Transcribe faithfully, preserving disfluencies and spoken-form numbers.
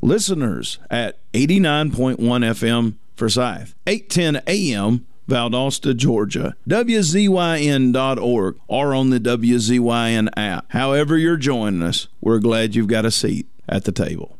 Listeners at eighty-nine point one F M Forsyth, eight ten A M Valdosta, Georgia, W Z Y N dot org, or on the W Z Y N app. However you're joining us, we're glad you've got a seat at the table.